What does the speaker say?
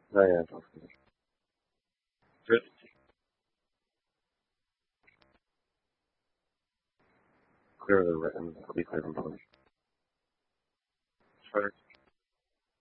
Yeah, yeah, totally. Good. Clearly written. It'll be clear and published. Sure.